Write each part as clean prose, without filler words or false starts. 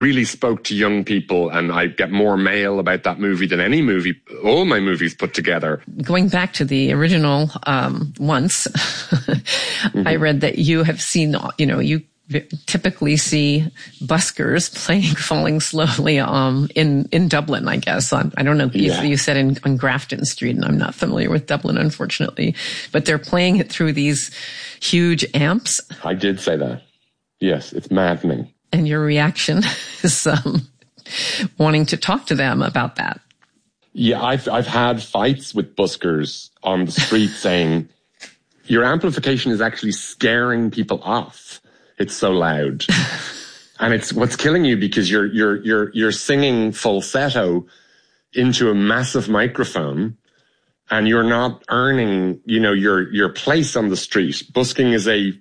really spoke to young people, and I get more mail about that movie than any movie, all my movies put together. Going back to the original once, I read that you have seen, you typically see buskers playing Falling Slowly in Dublin, I guess. I don't know. Yeah. You said on Grafton Street, and I'm not familiar with Dublin, unfortunately. But they're playing it through these huge amps. I did say that. Yes, it's maddening. And your reaction is wanting to talk to them about that. Yeah, I've had fights with buskers on the street saying, your amplification is actually scaring people off. It's so loud. And it's what's killing you, because you're singing falsetto into a massive microphone, and you're not earning, your place on the street. Busking is a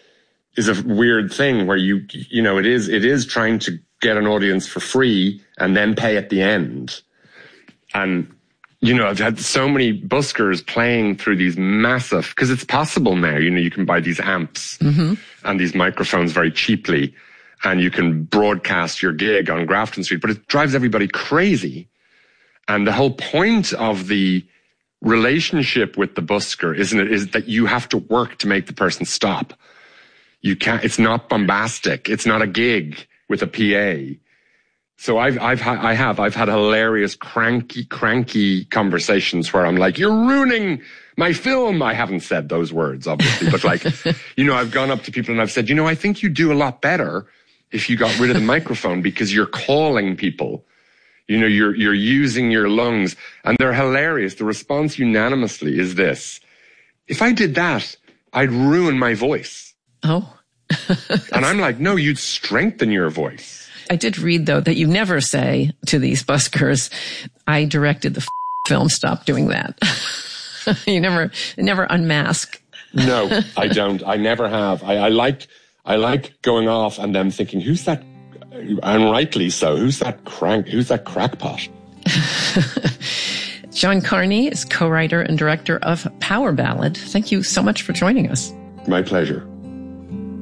weird thing where it is trying to get an audience for free and then pay at the end. And, I've had so many buskers playing through these massive, because it's possible now, you can buy these amps and these microphones very cheaply, and you can broadcast your gig on Grafton Street, but it drives everybody crazy. And the whole point of the relationship with the busker, isn't it, is that you have to work to make the person stop. You can't, it's not bombastic. It's not a gig with a PA. So I've had hilarious cranky conversations where I'm like, you're ruining my film. I haven't said those words, obviously, but I've gone up to people and I've said, I think you do a lot better if you got rid of the microphone, because you're calling people, you're using your lungs, and they're hilarious. The response unanimously is this: if I did that, I'd ruin my voice. Oh. And I'm like, no, you'd strengthen your voice. I did read, though, that you never say to these buskers, I directed the film, stop doing that. You never unmask. No, I don't. I never have. I like going off and them thinking, who's that? And rightly so. Who's that crackpot? John Carney is co-writer and director of Power Ballad. Thank you so much for joining us. My pleasure.